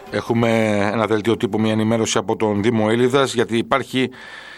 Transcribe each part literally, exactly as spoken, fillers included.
Έχουμε ένα δελτίο τύπου, μια ενημέρωση από τον Δήμο Ήλιδας, γιατί υπάρχει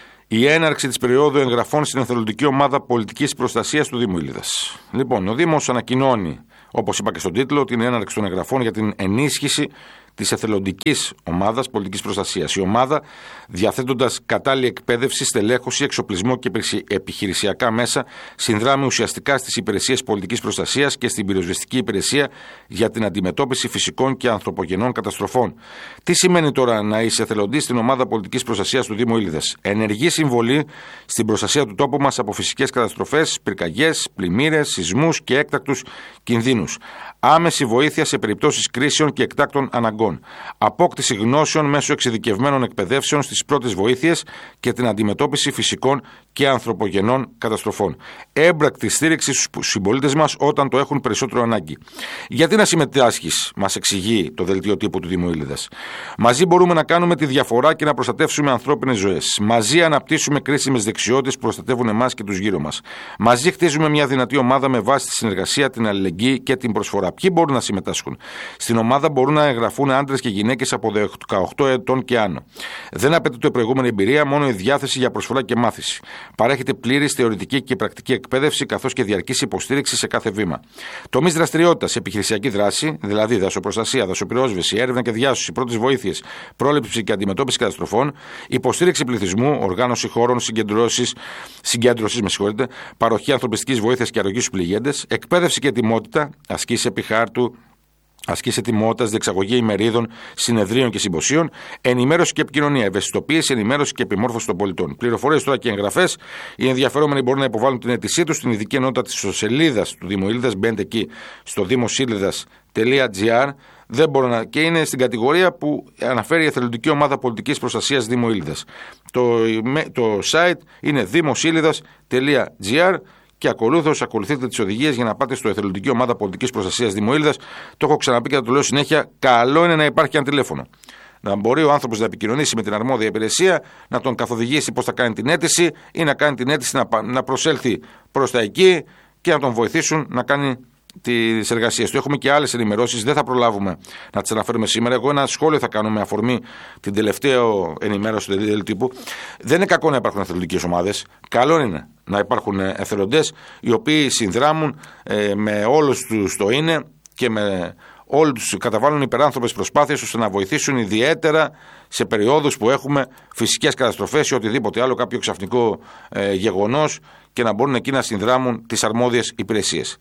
η έναρξη της περίοδου εγγραφών στην εθελοντική ομάδα πολιτικής προστασίας του Δήμου Ήλιδας. Λοιπόν, ο Δήμος ανακοινώνει, όπως είπα και στον τίτλο, την έναρξη των εγγραφών για την ενίσχυση της εθελοντικής ομάδας πολιτικής προστασίας. Η ομάδα, διαθέτοντας κατάλληλη εκπαίδευση, στελέχωση, εξοπλισμό και επιχειρησιακά μέσα, συνδράμει ουσιαστικά στις υπηρεσίες πολιτικής προστασίας και στην πυροσβεστική υπηρεσία για την αντιμετώπιση φυσικών και ανθρωπογενών καταστροφών. Τι σημαίνει τώρα να είσαι εθελοντής στην ομάδα πολιτικής προστασίας του Δήμου Ήλιδας? Ενεργή συμβολή στην προστασία του τόπου μας από φυσικές καταστροφές, πυρκαγιές, πλημμύρες, σεισμούς και έκτακτους κινδύνους. Άμεση βοήθεια σε περιπτώσεις κρίσεων και εκτάκτων αναγκών. Απόκτηση γνώσεων μέσω εξειδικευμένων εκπαιδεύσεων στις πρώτες βοήθειες και την αντιμετώπιση φυσικών και ανθρωπογενών καταστροφών. Έμπρακτη στήριξη στους συμπολίτες μας όταν το έχουν περισσότερο ανάγκη. Γιατί να συμμετάσχεις, μας εξηγεί το δελτίο τύπου του Δήμου Ήλιδας. Μαζί μπορούμε να κάνουμε τη διαφορά και να προστατεύσουμε ανθρώπινες ζωές. Μαζί αναπτύσσουμε κρίσιμες δεξιότητες που προστατεύουν εμάς και τους γύρω μας. Μαζί χτίζουμε μια δυνατή ομάδα με βάση τη συνεργασία, την αλληλεγγύη και την προσφορά. Ποιοι μπορούν να συμμετάσχουν? Στην ομάδα μπορούν να εγγραφούν άντρες και γυναίκες από δεκαοκτώ ετών και άνω. Δεν απαιτείται προηγούμενη εμπειρία, μόνο η διάθεση για προσφορά και μάθηση. Παρέχεται πλήρης θεωρητική και πρακτική εκπαίδευση, καθώς και διαρκής υποστήριξη σε κάθε βήμα. Τομείς δραστηριότητας: επιχειρησιακή δράση, δηλαδή δασοπροστασία, δασοπυρόσβεση, έρευνα και διάσωση, πρώτες βοήθειες, πρόληψη και αντιμετώπιση καταστροφών, υποστήριξη πληθυσμού, οργάνωση χώρων συγκέντρωσης, παροχή ανθρωπιστικής βοήθειας και αρρωγή στους πληγέντες, εκπαίδευση και ετοιμότητα, ασκήσεις επί χάρτου, ασκήσεις ετοιμότητας, διεξαγωγή ημερίδων, συνεδρίων και συμποσίων, ενημέρωση και επικοινωνία, ευαισθητοποίηση, ενημέρωση και επιμόρφωση των πολιτών. Πληροφορίες τώρα και εγγραφές. Οι ενδιαφερόμενοι μπορούν να υποβάλουν την αίτησή τους στην ειδική ενότητα της ιστοσελίδας του Δήμου Ήλιδας. Μπαίνετε εκεί στο δημοσήλιδας τελεία τζι άρ. Δεν μπορώ να... και είναι στην κατηγορία που αναφέρει η εθελοντική ομάδα πολιτικής προστασίας Δήμου Ήλιδας. Το, το site είναι δημοσήλιδας τελεία τζι άρ. Και ακολούθως ακολουθείτε τις οδηγίες για να πάτε στο εθελοντική ομάδα πολιτικής προστασίας Δήμου Ήλιδας. Το έχω ξαναπεί και θα το λέω συνέχεια. Καλό είναι να υπάρχει ένα τηλέφωνο. Να μπορεί ο άνθρωπος να επικοινωνήσει με την αρμόδια υπηρεσία, να τον καθοδηγήσει πώς θα κάνει την αίτηση ή να κάνει την αίτηση να, να προσέλθει προς τα εκεί και να τον βοηθήσουν να κάνει τις εργασίες του. Έχουμε και άλλες ενημερώσεις, δεν θα προλάβουμε να τις αναφέρουμε σήμερα. Εγώ ένα σχόλιο θα κάνω με αφορμή την τελευταία ενημέρωση του δελτίου τύπου. Δεν είναι κακό να υπάρχουν εθελοντικές ομάδες. Καλό είναι να υπάρχουν εθελοντές οι οποίοι συνδράμουν ε, με όλους τους το είναι και με όλους τους καταβάλουν υπεράνθρωπες προσπάθειες ώστε να βοηθήσουν ιδιαίτερα σε περιόδους που έχουμε φυσικές καταστροφές ή οτιδήποτε άλλο, κάποιο ξαφνικό ε, γεγονός, και να μπορούν εκεί να συνδράμουν τις αρμόδιες υπηρεσίες.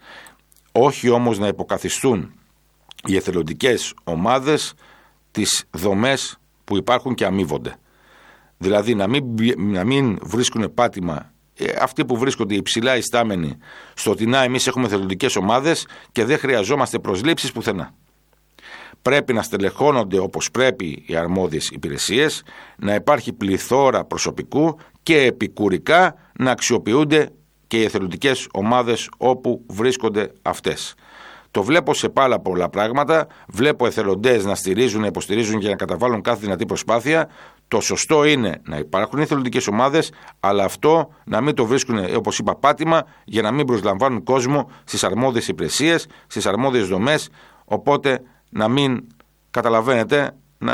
Όχι όμως να υποκαθιστούν οι εθελοντικές ομάδες τις δομές που υπάρχουν και αμείβονται. Δηλαδή να μην, να μην βρίσκουν πάτημα ε, αυτοί που βρίσκονται υψηλά ιστάμενοι στο ότι να εμείς έχουμε εθελοντικές ομάδες και δεν χρειαζόμαστε προσλήψεις πουθενά. Πρέπει να στελεχώνονται όπως πρέπει οι αρμόδιες υπηρεσίες, να υπάρχει πληθώρα προσωπικού και επικουρικά να αξιοποιούνται και οι εθελοντικές ομάδες όπου βρίσκονται αυτές. Το βλέπω σε πάρα πολλά πράγματα. Βλέπω εθελοντές να στηρίζουν, να υποστηρίζουν και να καταβάλουν κάθε δυνατή προσπάθεια. Το σωστό είναι να υπάρχουν εθελοντικές ομάδες, αλλά αυτό να μην το βρίσκουν, όπως είπα, πάτημα, για να μην προσλαμβάνουν κόσμο στις αρμόδιες υπηρεσίες, στις αρμόδιες δομές. Οπότε να μην, καταλαβαίνετε, να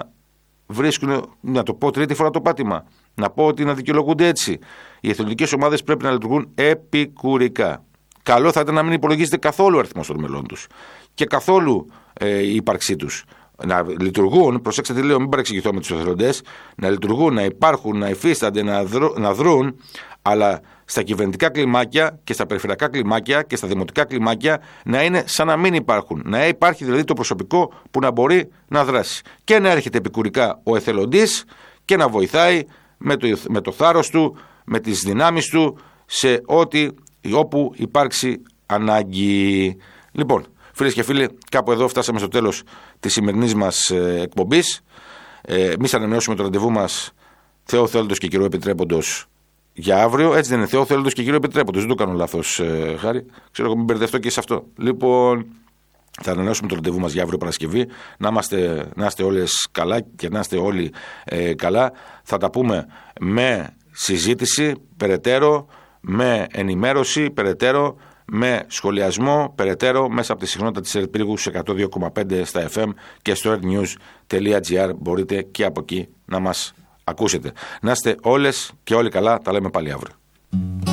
βρίσκουν, να το πω τρίτη φορά το πάτημα. Να πω ότι να δικαιολογούνται έτσι. Οι εθελοντικές ομάδες πρέπει να λειτουργούν επικουρικά. Καλό θα ήταν να μην υπολογίζεται καθόλου ο αριθμός των μελών τους και καθόλου ε, η ύπαρξή τους. Να λειτουργούν, προσέξτε τι λέω, μην παρεξηγηθώ με τους εθελοντές, να λειτουργούν, να υπάρχουν, να υφίστανται, να, δρου, να δρουν, αλλά στα κυβερνητικά κλιμάκια και στα περιφερειακά κλιμάκια και στα δημοτικά κλιμάκια να είναι σαν να μην υπάρχουν. Να υπάρχει δηλαδή το προσωπικό που να μπορεί να δράσει. Και να έρχεται επικουρικά ο εθελοντής και να βοηθάει με το, με το θάρρος του, με τις δυνάμεις του, σε ό,τι, όπου υπάρξει ανάγκη. Λοιπόν, φίλες και φίλοι, κάπου εδώ φτάσαμε στο τέλος της σημερινής μας ε, εκπομπής. Ε, εμείς ανανεώσουμε το ραντεβού μας, Θεό θέλοντος και καιρό επιτρέποντος, για αύριο. Έτσι δεν είναι? Θεό θέλοντος και καιρό επιτρέποντος. Δεν το κάνω λάθος, ε, Χάρη. Ξέρω εγώ, μην μπερδευτώ και σε αυτό. Λοιπόν, θα ανανεώσουμε το ραντεβού μας για αύριο Παρασκευή. Να είμαστε, να είστε όλες καλά και να είστε όλοι ε, καλά. Θα τα πούμε με συζήτηση περαιτέρω, με ενημέρωση περαιτέρω, με σχολιασμό περαιτέρω μέσα από τη συχνότητα της Ερτπύργου σε εκατό δύο κόμμα πέντε στα εφ εμ και στο ertnews τελεία gr. Μπορείτε και από εκεί να μας ακούσετε. Να είστε όλες και όλοι καλά, τα λέμε πάλι αύριο.